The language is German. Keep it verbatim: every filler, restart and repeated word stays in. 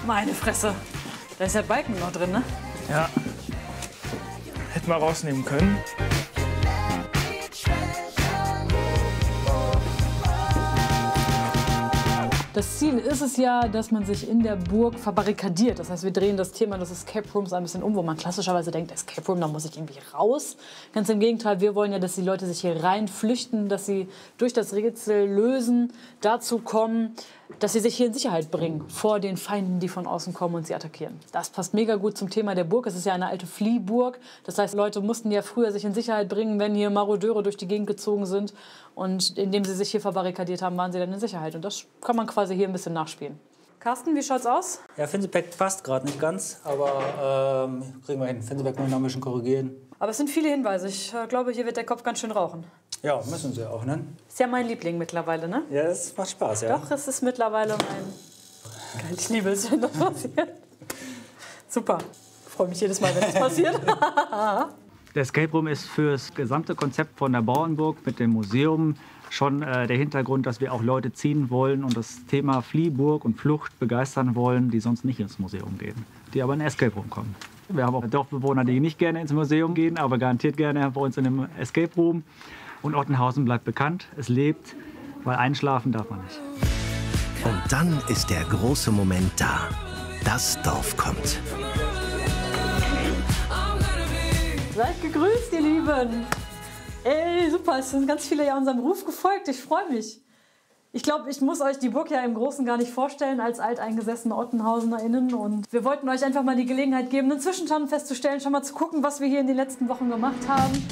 Meine Fresse. Da ist der Balken noch drin, ne? Ja. Hätten wir rausnehmen können. Das Ziel ist es ja, dass man sich in der Burg verbarrikadiert. Das heißt, wir drehen das Thema des Escape Rooms ein bisschen um, wo man klassischerweise denkt, Escape Room, da muss ich irgendwie raus. Ganz im Gegenteil, wir wollen ja, dass die Leute sich hier rein flüchten, dass sie durch das Rätsel lösen, dazu kommen, dass sie sich hier in Sicherheit bringen vor den Feinden, die von außen kommen und sie attackieren. Das passt mega gut zum Thema der Burg. Es ist ja eine alte Fliehburg. Das heißt, Leute mussten ja früher sich in Sicherheit bringen, wenn hier Marodeure durch die Gegend gezogen sind. Und indem sie sich hier verbarrikadiert haben, waren sie dann in Sicherheit. Und das kann man quasi hier ein bisschen nachspielen. Carsten, wie schaut's aus? Ja, Finsebeck passt gerade nicht ganz, aber ähm, kriegen wir hin. Finsebeck noch ein bisschen korrigieren. Aber es sind viele Hinweise. Ich äh, glaube, hier wird der Kopf ganz schön rauchen. Ja, müssen sie auch, ne? Ist ja mein Liebling mittlerweile, ne? Ja, es macht Spaß, ja. Doch, es ist mittlerweile mein... Geil, ich liebe es, wenn das passiert. Super. Ich freue mich jedes Mal, wenn das passiert. Der Escape Room ist für das gesamte Konzept von der Bauernburg mit dem Museum schon äh, der Hintergrund, dass wir auch Leute ziehen wollen und das Thema Fliehburg und Flucht begeistern wollen, die sonst nicht ins Museum gehen, die aber in den Escape Room kommen. Wir haben auch Dorfbewohner, die nicht gerne ins Museum gehen, aber garantiert gerne bei uns in dem Escape Room. Und Ottenhausen bleibt bekannt, es lebt, weil einschlafen darf man nicht. Und dann ist der große Moment da. Das Dorf kommt. Seid gegrüßt, ihr Lieben. Ey, super, es sind ganz viele ja unserem Ruf gefolgt. Ich freue mich. Ich glaube, ich muss euch die Burg ja im Großen gar nicht vorstellen als alteingesessene OttenhausenerInnen. Und wir wollten euch einfach mal die Gelegenheit geben, einen Zwischenstand festzustellen, schon mal zu gucken, was wir hier in den letzten Wochen gemacht haben.